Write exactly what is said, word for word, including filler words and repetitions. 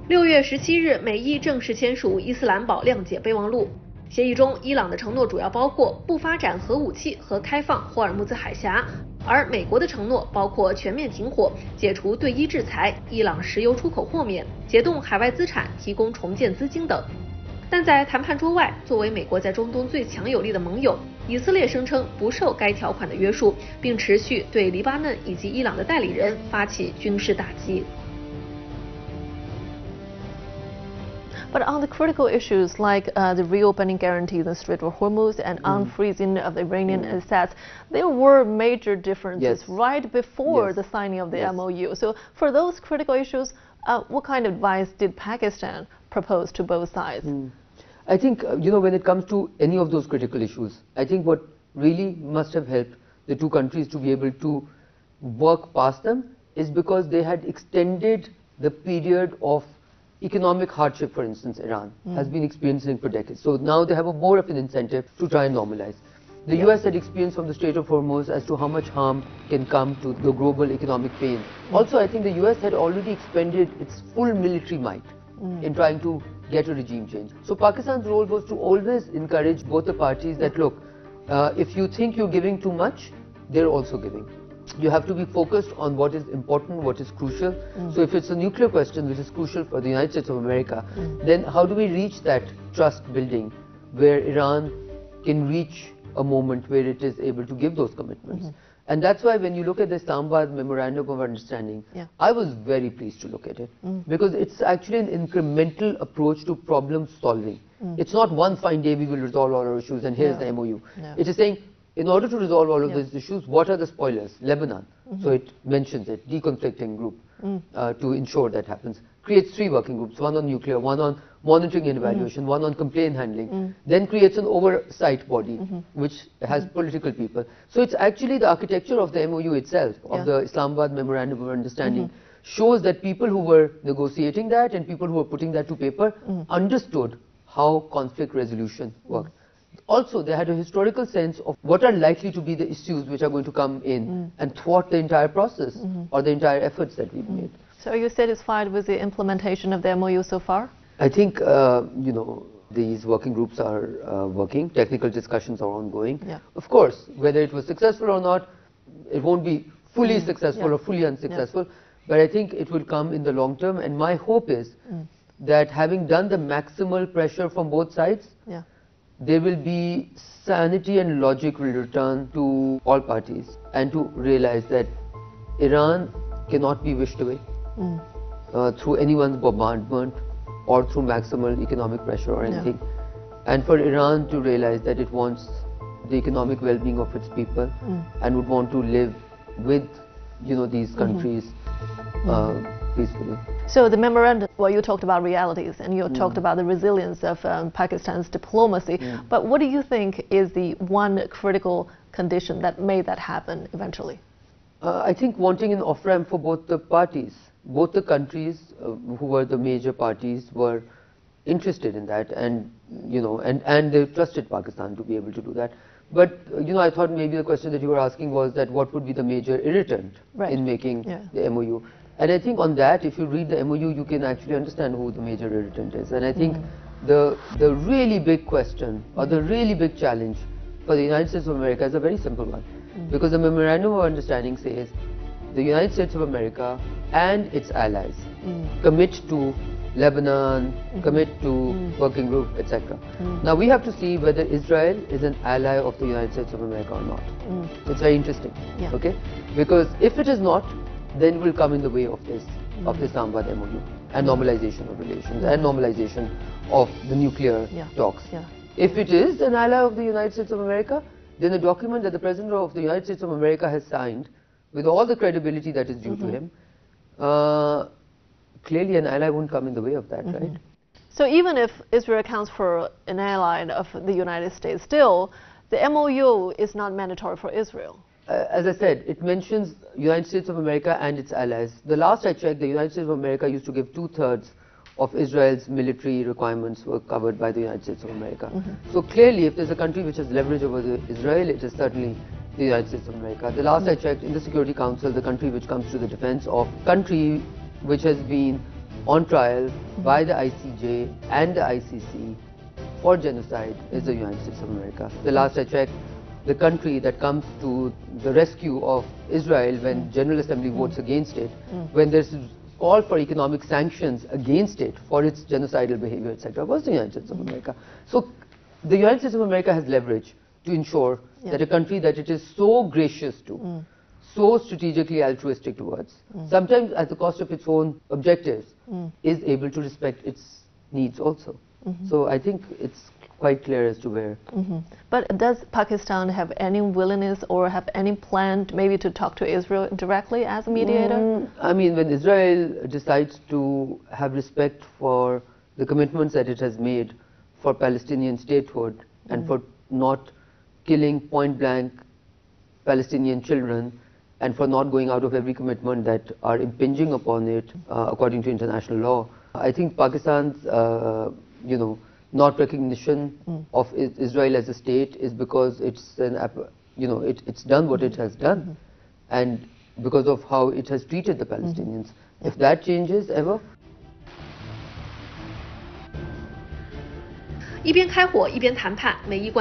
六月十七日，美伊正式签署伊斯兰堡谅解备忘录。协议中，伊朗的承诺主要包括不发展核武器和开放霍尔木兹海峡，而美国的承诺包括全面停火、解除对伊制裁、伊朗石油出口豁免、解冻海外资产、提供重建资金等。但在谈判桌外，作为美国在中东最强有力的盟友，以色列声称不受该条款的约束，并持续对黎巴嫩以及伊朗的代理人发起军事打击。 But on the critical issues like uh, the reopening guarantees in the Strait of Hormuz and mm. unfreezing of the Iranian mm. assets, there were major differences yes. right before yes. the signing of the yes. M O U. So for those critical issues, uh, what kind of advice did Pakistan propose to both sides? Mm. I think, uh, you know, when it comes to any of those critical issues, I think what really must have helped the two countries to be able to work past them is because they had extended the period of economic hardship, for instance, Iran mm. has been experiencing for decades. So now they have a more of an incentive to try and normalize. The yeah. U S had experience from the Strait of Hormuz as to how much harm can come to the global economic pain. Mm. Also, I think the U S had already expended its full military might mm. in trying to get a regime change. So Pakistan's role was to always encourage both the parties that, look, uh, if you think you're giving too much, they're also giving. You have to be focused on what is important, what is crucial. Mm. So if it's a nuclear question which is crucial for the United States of America, mm. then how do we reach that trust building where Iran can reach a moment where it is able to give those commitments? Mm-hmm. And that's why when you look at the Islamabad Memorandum of Understanding, yeah. I was very pleased to look at it mm. because it's actually an incremental approach to problem solving. Mm. It's not one fine day we will resolve all our issues and here's no. the M O U. No. It is saying, in order to resolve all of yeah. these issues, what are the spoilers? Lebanon, mm-hmm. so it mentions it, deconflicting group, mm. uh, to ensure that happens. Creates three working groups, one on nuclear, one on monitoring and evaluation, mm-hmm. one on complaint handling, mm. then creates an oversight body, mm-hmm. which has mm-hmm. political people. So it's actually the architecture of the M O U itself, of yeah. the Islamabad Memorandum of Understanding, mm-hmm. shows that people who were negotiating that and people who were putting that to paper mm. understood how conflict resolution worked. Mm. Also, they had a historical sense of what are likely to be the issues which are going to come in mm. and thwart the entire process mm-hmm. or the entire efforts that we've mm. made. So are you satisfied with the implementation of the M O U so far? I think, uh, you know, these working groups are uh, working, technical discussions are ongoing. Yeah. Of course, whether it was successful or not, it won't be fully mm. successful yeah. or fully unsuccessful, yeah. but I think it will come in the long term, and my hope is mm. that having done the maximal pressure from both sides, yeah. there will be sanity and logic will return to all parties and to realize that Iran cannot be wished away mm. uh, through anyone's bombardment or through maximal economic pressure or anything. Yeah. And for Iran to realize that it wants the economic well-being of its people mm. and would want to live with, you know, these countries mm-hmm. uh, mm. peacefully. So the memorandum, well, you talked about realities and you mm. talked about the resilience of um, Pakistan's diplomacy, mm. but what do you think is the one critical condition that made that happen eventually? Uh, I think wanting an off-ramp for both the parties. Both the countries uh, who were the major parties were interested in that, and, you know, and, and they trusted Pakistan to be able to do that. But, uh, you know, I thought maybe the question that you were asking was that what would be the major irritant right. in making yeah. the M O U. And I think on that, if you read the M O U, you can actually understand who the major irritant is. And I think mm. the, the really big question or the really big challenge for the United States of America is a very simple one. Mm. Because the Memorandum of Understanding says the United States of America and its allies mm. commit to Lebanon, mm. commit to mm. working group, et cetera. Mm. Now we have to see whether Israel is an ally of the United States of America or not. Mm. It's very interesting, yeah. okay? Because if it is not, then it will come in the way of this, mm. of this Islamabad M O U and mm. normalization of relations mm. and normalization of the nuclear yeah. talks. Yeah. If it is an ally of the United States of America, then the document that the President of the United States of America has signed, with all the credibility that is due mm-hmm. to him, uh, clearly an ally won't come in the way of that, mm-hmm. right? So even if Israel accounts for an ally of the United States, still, the M O U is not mandatory for Israel. Uh, as I said, it mentions United States of America and its allies. The last I checked, the United States of America used to give two-thirds of Israel's military requirements were covered by the United States of America. Mm-hmm. So clearly, if there's a country which has leverage over the Israel, it is certainly the United States of America. The last mm-hmm. I checked, in the Security Council, the country which comes to the defense of country which has been on trial by the I C J and the I C C for genocide is the United States of America. The last I checked, the country that comes to the rescue of Israel when General Assembly votes against it, when there's call for economic sanctions against it for its genocidal behavior, et cetera, was the United States of America. So the United States of America has leverage to ensure yeah. that a country that it is so gracious to, mm. so strategically altruistic towards, mm. sometimes at the cost of its own objectives, mm. is able to respect its needs also. Mm-hmm. So I think it's quite clear as to where. Mm-hmm. But does Pakistan have any willingness or have any plan to maybe to talk to Israel directly as a mediator? Mm, I mean, when Israel decides to have respect for the commitments that it has made for Palestinian statehood mm. and for not killing point-blank Palestinian children and for not going out of every commitment that are impinging upon it uh, according to international law, I think Pakistan's, uh, you know, not recognition mm. of Israel as a state is because it's an, you know, it, it's done what it has done, mm-hmm. and because of how it has treated the Palestinians. Mm-hmm. If that changes ever. 一边开火一边谈判，美伊关